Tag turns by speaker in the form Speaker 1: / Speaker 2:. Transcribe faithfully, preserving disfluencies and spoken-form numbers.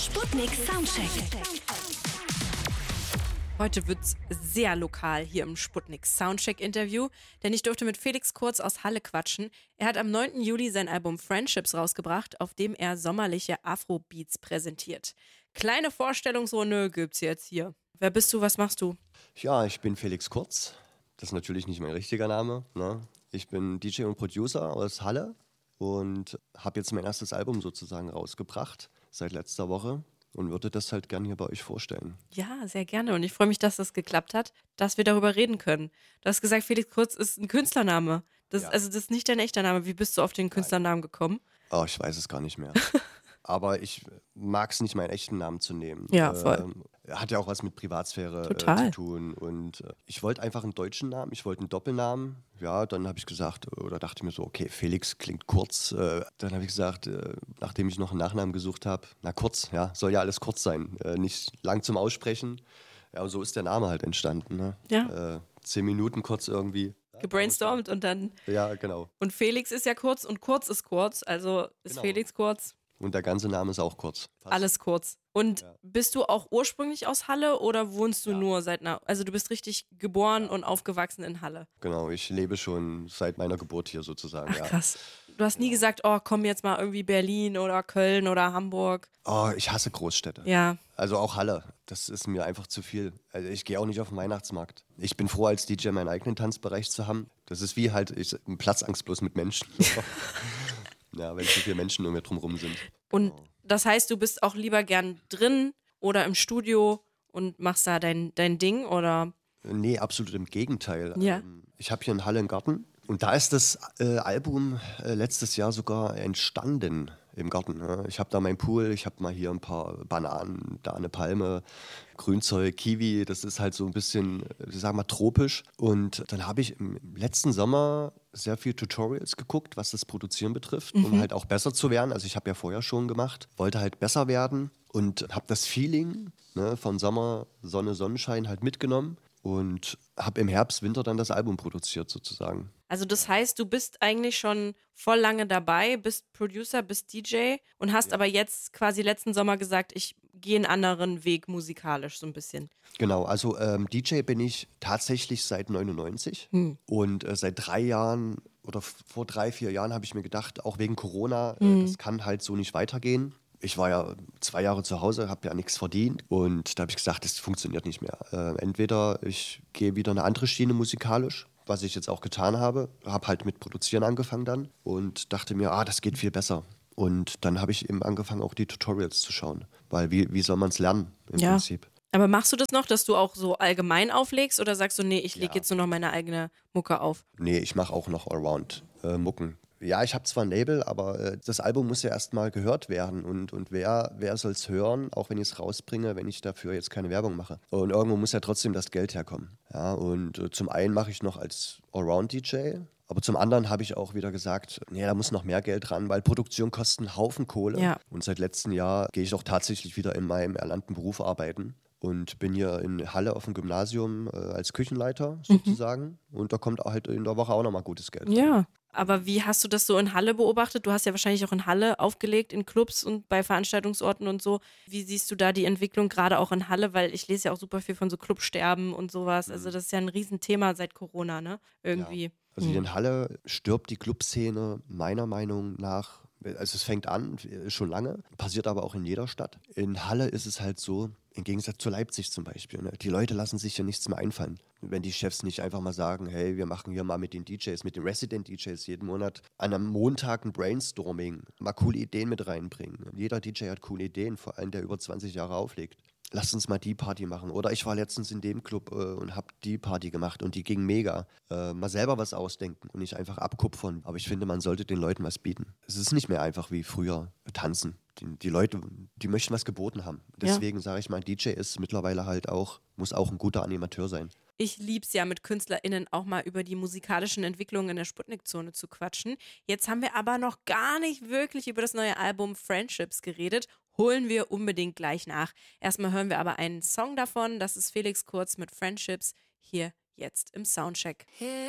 Speaker 1: Sputnik Soundcheck.
Speaker 2: Heute wird's sehr lokal hier im Sputnik Soundcheck-Interview, denn ich durfte mit Felix Kurz aus Halle quatschen. Er hat am neunten Juli sein Album Friendships rausgebracht, auf dem er sommerliche Afrobeats präsentiert. Kleine Vorstellungsrunde gibt's jetzt hier. Wer bist du, was machst du?
Speaker 3: Ja, ich bin Felix Kurz. Das ist natürlich nicht mein richtiger Name. Ne? Ich bin D J und Producer aus Halle und habe jetzt mein erstes Album sozusagen rausgebracht, seit letzter Woche. Und würde das halt gerne hier bei euch vorstellen.
Speaker 2: Ja, sehr gerne. Und ich freue mich, dass das geklappt hat, dass wir darüber reden können. Du hast gesagt, Felix Kurz ist ein Künstlername. Das,
Speaker 3: Ja.
Speaker 2: Also das ist nicht dein echter Name. Wie bist du auf den Künstlernamen gekommen?
Speaker 3: Oh, ich weiß es gar nicht mehr. Aber ich mag es nicht, meinen echten Namen zu nehmen.
Speaker 2: Ja, voll.
Speaker 3: Ähm, hat ja auch was mit Privatsphäre äh,
Speaker 2: Total.
Speaker 3: zu tun. Und äh, ich wollte einfach einen deutschen Namen, ich wollte einen Doppelnamen. Ja, dann habe ich gesagt, oder dachte mir so, okay, Felix klingt kurz. Äh, dann habe ich gesagt, äh, nachdem ich noch einen Nachnamen gesucht habe, na kurz, ja, soll ja alles kurz sein, äh, nicht lang zum Aussprechen. Ja, und so ist der Name halt entstanden. Ne?
Speaker 2: Ja.
Speaker 3: Äh, zehn Minuten kurz irgendwie.
Speaker 2: Gebrainstormt und dann.
Speaker 3: Ja, genau.
Speaker 2: Und Felix ist ja kurz und kurz ist kurz. Also ist
Speaker 3: Genau.
Speaker 2: Felix kurz,
Speaker 3: Und der ganze Name ist auch kurz. Fast.
Speaker 2: alles kurz. Und
Speaker 3: Ja.
Speaker 2: bist du auch ursprünglich aus Halle oder wohnst du
Speaker 3: Ja.
Speaker 2: nur seit einer. Also du bist richtig geboren und aufgewachsen in Halle.
Speaker 3: Genau, ich lebe schon seit meiner Geburt hier sozusagen.
Speaker 2: Ach
Speaker 3: ja.
Speaker 2: krass. Du hast nie gesagt, oh, komm jetzt mal irgendwie Berlin oder Köln oder Hamburg.
Speaker 3: Oh, ich hasse Großstädte.
Speaker 2: Ja.
Speaker 3: Also auch Halle. Das ist mir einfach zu viel. Also ich gehe auch nicht auf den Weihnachtsmarkt. Ich bin froh, als D J meinen eigenen Tanzbereich zu haben. Das ist wie halt ich, Platzangst bloß mit Menschen. Ja, wenn zu viele Menschen um mir drumherum sind.
Speaker 2: Und das heißt, du bist auch lieber gern drin oder im Studio und machst da dein, dein Ding oder?
Speaker 3: Nee, absolut im Gegenteil.
Speaker 2: Ja.
Speaker 3: Ähm, Ich habe hier in Halle einen Garten und da ist das äh, Album äh, letztes Jahr sogar entstanden im Garten. Ne? Ich habe da meinen Pool, ich habe mal hier ein paar Bananen, da eine Palme, Grünzeug, Kiwi, das ist halt so ein bisschen, äh, ich sag mal, tropisch. Und dann habe ich im letzten Sommer sehr viel Tutorials geguckt, was das Produzieren betrifft, um halt auch besser zu werden. Also ich habe ja vorher schon gemacht, wollte halt besser werden und habe das Feeling ne, von Sommer, Sonne, Sonnenschein halt mitgenommen. Und habe im Herbst, Winter dann das Album produziert sozusagen.
Speaker 2: Also das heißt, du bist eigentlich schon voll lange dabei, bist Producer, bist D J und hast aber jetzt quasi letzten Sommer gesagt, ich gehe einen anderen Weg musikalisch so ein bisschen.
Speaker 3: Genau, also ähm, D J bin ich tatsächlich seit neunundneunzig. Und äh, seit drei Jahren oder f- vor drei, vier Jahren habe ich mir gedacht, auch wegen Corona, äh, das kann halt so nicht weitergehen. Ich war ja zwei Jahre zu Hause, habe ja nichts verdient und da habe ich gesagt, das funktioniert nicht mehr. Äh, entweder ich gehe wieder eine andere Schiene musikalisch, was ich jetzt auch getan habe, habe halt mit Produzieren angefangen dann und dachte mir, ah, das geht viel besser. Und dann habe ich eben angefangen, auch die Tutorials zu schauen, weil wie, wie soll man es lernen im
Speaker 2: Ja.
Speaker 3: Prinzip?
Speaker 2: Aber machst du das noch, dass du auch so allgemein auflegst oder sagst du, nee, ich lege
Speaker 3: Ja.
Speaker 2: jetzt nur noch meine eigene Mucke auf?
Speaker 3: Nee, ich mache auch noch Allround äh, Mucken. Ja, ich habe zwar ein Label, aber äh, das Album muss ja erstmal gehört werden. Und, und wer, wer soll es hören, auch wenn ich es rausbringe, wenn ich dafür jetzt keine Werbung mache? Und irgendwo muss ja trotzdem das Geld herkommen. Ja, und äh, zum einen mache ich noch als Allround-D J, aber zum anderen habe ich auch wieder gesagt, nee, da muss noch mehr Geld ran, weil Produktion kostet einen Haufen Kohle.
Speaker 2: Ja.
Speaker 3: Und seit letztem Jahr gehe ich auch tatsächlich wieder in meinem erlernten Beruf arbeiten. Und bin hier in Halle auf dem Gymnasium äh, als Küchenleiter sozusagen. Und da kommt halt in der Woche auch nochmal gutes Geld.
Speaker 2: Ja. Aber wie hast du das so in Halle beobachtet? Du hast ja wahrscheinlich auch in Halle aufgelegt, in Clubs und bei Veranstaltungsorten und so. Wie siehst du da die Entwicklung, gerade auch in Halle? Weil ich lese ja auch super viel von so Clubsterben und sowas. Also das ist ja ein Riesenthema seit Corona, ne? Irgendwie.
Speaker 3: Ja. Also hier in Halle stirbt die Clubszene meiner Meinung nach. Also es fängt an, schon lange, passiert aber auch in jeder Stadt. In Halle ist es halt so, im Gegensatz zu Leipzig zum Beispiel, ne? Die Leute lassen sich ja nichts mehr einfallen. Wenn die Chefs nicht einfach mal sagen, hey, wir machen hier mal mit den D Js, mit den Resident-D Js jeden Monat an einem Montag ein Brainstorming, mal coole Ideen mit reinbringen. Jeder D J hat coole Ideen, vor allem der über zwanzig Jahre auflegt. Lasst uns mal die Party machen. Oder ich war letztens in dem Club äh, und habe die Party gemacht und die ging mega. Äh, mal selber was ausdenken und nicht einfach abkupfern. Aber ich finde, man sollte den Leuten was bieten. Es ist nicht mehr einfach wie früher tanzen. Die, die Leute, die möchten was geboten haben. Deswegen sage ich mal, D J ist mittlerweile halt auch, muss auch ein guter Animateur sein.
Speaker 2: Ich lieb's ja, mit KünstlerInnen auch mal über die musikalischen Entwicklungen in der Sputnik-Zone zu quatschen. Jetzt haben wir aber noch gar nicht wirklich über das neue Album Friendships geredet. Holen wir unbedingt gleich nach. Erstmal hören wir aber einen Song davon. Das ist Felix Kurz mit Friendships hier jetzt im Soundcheck.